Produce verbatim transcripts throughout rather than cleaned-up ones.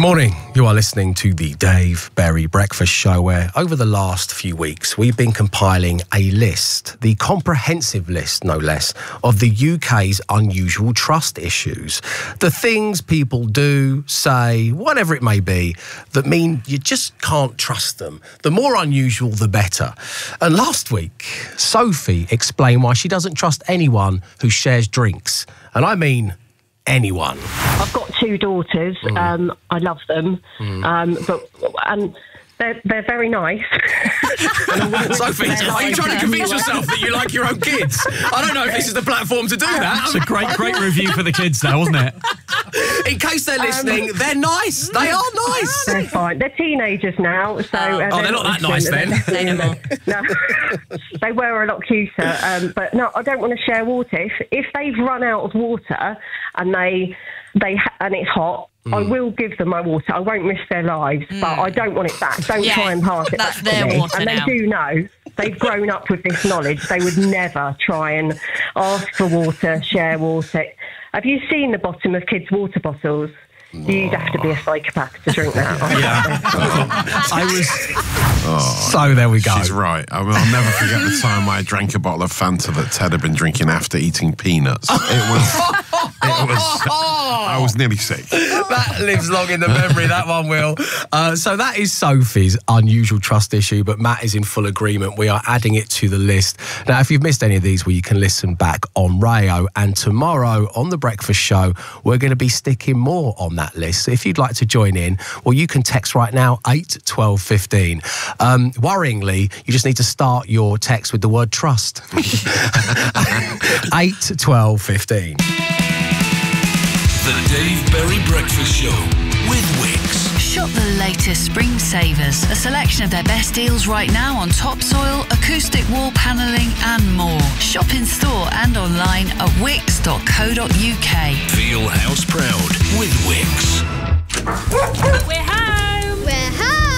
Good morning. You are listening to the Dave Berry Breakfast Show, where over the last few weeks we've been compiling a list, the comprehensive list, no less, of the U K's unusual trust issues. The things people do, say, whatever it may be, that mean you just can't trust them. The more unusual, the better. And last week, Sophie explained why she doesn't trust anyone who shares drinks. And I mean anyone. I've got two daughters. Mm. Um, I love them, mm. um, but and they're they're very nice. Sophie, are you trying to convince yourself that you like your own kids? I don't know if this is the platform to do that. It's a great, great review for the kids, though, wasn't it? In case they're listening, um, they're nice. They are nice. They're fine. They're teenagers now, so oh, uh, oh they're not that nice then. No, they were a lot cuter. Um, but no, I don't want to share water. If if they've run out of water and they they ha- and it's hot, mm. I will give them my water. I won't risk their lives, mm. but I don't want it back. Don't yeah, try and pass it that's back their to me. water And now. they do know. They've grown up with this knowledge. They would never try and ask for water, share water. Have you seen the bottom of kids' water bottles? You'd have to be a psychopath to drink that. Yeah. I was... Oh, so there we go. She's right. I mean, I'll never forget the time I drank a bottle of Fanta that Ted had been drinking after eating peanuts. It was... It was... I was nearly sick. That lives long in the memory, that one will. Uh, so that is Sophie's unusual trust issue, but Matt is in full agreement. We are adding it to the list. Now, if you've missed any of these, well, you can listen back on Rayo. And tomorrow on The Breakfast Show, we're going to be sticking more on that list. So if you'd like to join in, well, you can text right now, eight twelve fifteen. Um, worryingly, you just need to start your text with the word trust. eight twelve fifteen. The Dave Berry Breakfast Show with Wickes. Shop the latest spring savers, a selection of their best deals right now on topsoil, acoustic wall panelling and more. Shop in store and online at wickes dot co dot uk. Feel house proud with Wickes. We're home! We're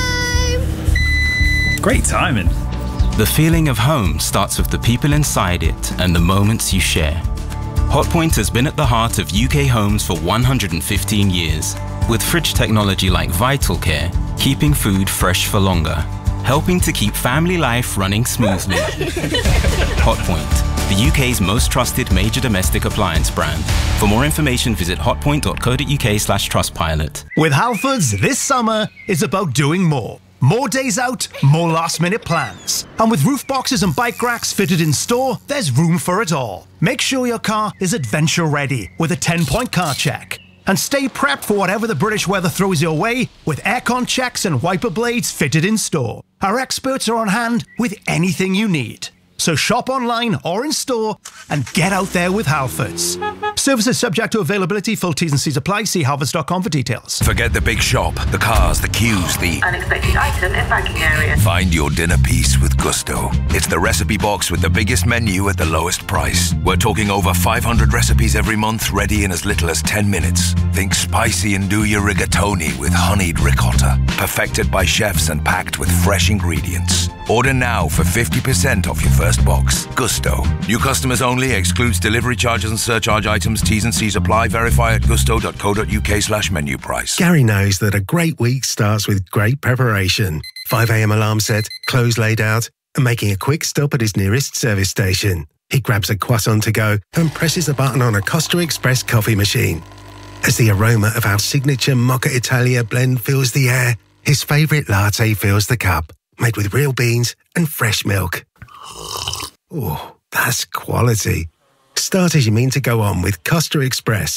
home! Great timing. The feeling of home starts with the people inside it and the moments you share. Hotpoint has been at the heart of U K homes for one hundred fifteen years, with fridge technology like Vital Care, keeping food fresh for longer, helping to keep family life running smoothly. Hotpoint, the U K's most trusted major domestic appliance brand. For more information, visit hotpoint dot co dot uk slash trustpilot. With Halfords, this summer is about doing more. More days out, more last-minute plans. And with roof boxes and bike racks fitted in store, there's room for it all. Make sure your car is adventure-ready with a ten-point car check. And stay prepped for whatever the British weather throws your way with aircon checks and wiper blades fitted in store. Our experts are on hand with anything you need. So shop online or in store and get out there with Halfords. Services subject to availability. Full T's and C's apply. See halfords dot com for details. Forget the big shop, the cars, the queues, the unexpected item in banking area. Find your dinner piece with Gusto. It's the recipe box with the biggest menu at the lowest price. We're talking over five hundred recipes every month, ready in as little as ten minutes. Think spicy and do your rigatoni with honeyed ricotta. Perfected by chefs and packed with fresh ingredients. Order now for fifty percent off your first box. Gusto. New customers only. Excludes delivery charges and surcharge items. T's and C's apply. Verify at gusto dot co dot uk slash menu price. Gary knows that a great week starts with great preparation. five a.m. alarm set, clothes laid out, and making a quick stop at his nearest service station. He grabs a croissant to go and presses a button on a Costa Express coffee machine. As the aroma of our signature Mocha Italia blend fills the air, his favourite latte fills the cup. Made with real beans and fresh milk. Oh, that's quality. Start as you mean to go on with Costa Express.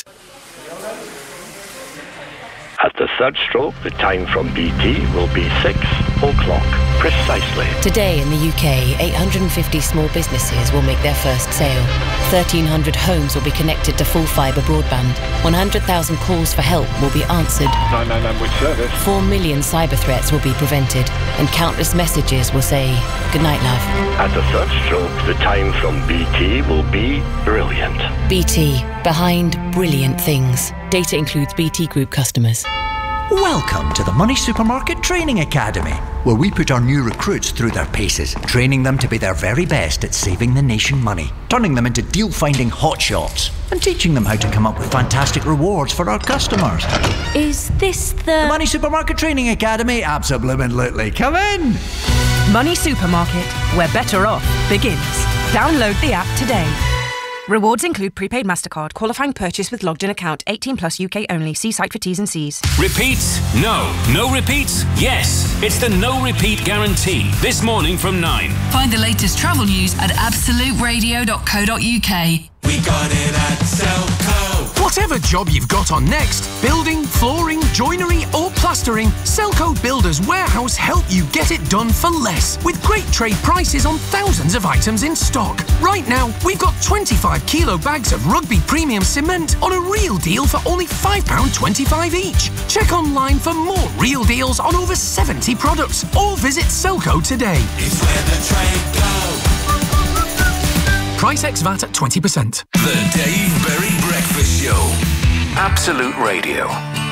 At the third stroke, the time from B T will be six o'clock precisely. Today in the U K, eight hundred fifty small businesses will make their first sale. thirteen hundred homes will be connected to full fibre broadband. one hundred thousand calls for help will be answered. nine nine nine with service. four million cyber threats will be prevented. And countless messages will say, "Good night, love." At the third stroke, the time from B T will be brilliant. B T, behind brilliant things. Data includes B T Group customers. Welcome to the Money Supermarket Training Academy, where we put our new recruits through their paces, training them to be their very best at saving the nation money, turning them into deal-finding hotshots, and teaching them how to come up with fantastic rewards for our customers. Is this the... The Money Supermarket Training Academy? Absolutely. Come in! Money Supermarket, where better off begins. Download the app today. Rewards include prepaid MasterCard, qualifying purchase with logged in account, eighteen plus U K only. See site for T's and C's. Repeats? No. No repeats? Yes. It's the no repeat guarantee. This morning from nine. Find the latest travel news at absolute radio dot co dot U K. We got it at Selco. Whatever job you've got on next, building, flooring, joinery or plastering, Selco Builders Warehouse help you get it done for less, with great trade prices on thousands of items in stock. Right now, we've got twenty-five kilo bags of Rugby Premium Cement on a real deal for only five pounds twenty-five each. Check online for more real deals on over seventy products, or visit Selco today. It's where the trade goes. Price ex V A T at twenty percent. The Dave Berry Breakfast Show. Absolute Radio.